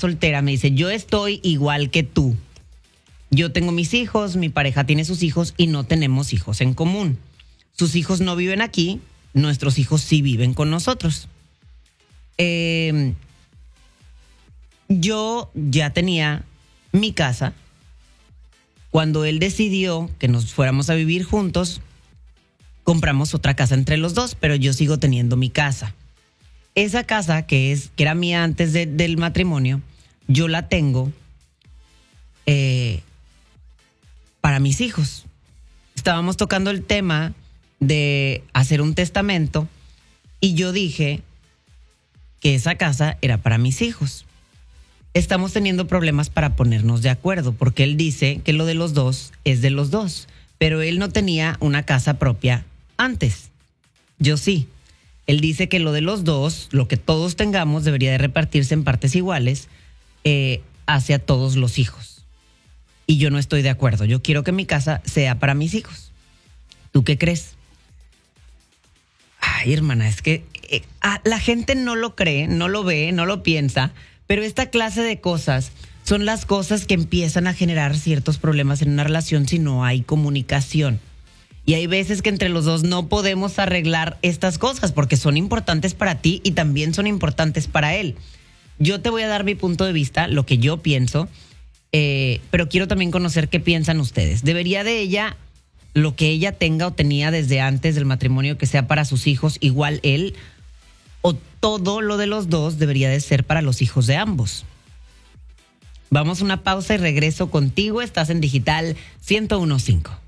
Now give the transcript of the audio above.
soltera, me dice, yo estoy igual que tú. Yo tengo mis hijos, mi pareja tiene sus hijos y no tenemos hijos en común. Sus hijos no viven aquí, nuestros hijos sí viven con nosotros. Yo ya tenía mi casa. Cuando él decidió que nos fuéramos a vivir juntos, compramos otra casa entre los dos, pero yo sigo teniendo mi casa. Esa casa que era mía antes del matrimonio, yo la tengo para mis hijos. Estábamos tocando el tema de hacer un testamento y yo dije que esa casa era para mis hijos. Estamos teniendo problemas para ponernos de acuerdo porque él dice que lo de los dos es de los dos, pero él no tenía una casa propia antes. Yo sí. Él dice que lo de los dos, lo que todos tengamos, debería de repartirse en partes iguales hacia todos los hijos. Y yo no estoy de acuerdo. Yo quiero que mi casa sea para mis hijos. ¿Tú qué crees? Ay, hermana, es que la gente no lo cree, no lo ve, no lo piensa, pero esta clase de cosas son las cosas que empiezan a generar ciertos problemas en una relación si no hay comunicación. Y hay veces que entre los dos no podemos arreglar estas cosas porque son importantes para ti y también son importantes para él. Yo te voy a dar mi punto de vista, lo que yo pienso, pero quiero también conocer qué piensan ustedes. ¿Debería de ella, lo que ella tenga o tenía desde antes del matrimonio, que sea para sus hijos, igual él? ¿O todo lo de los dos debería de ser para los hijos de ambos? Vamos a una pausa y regreso contigo. Estás en Digital 101.5.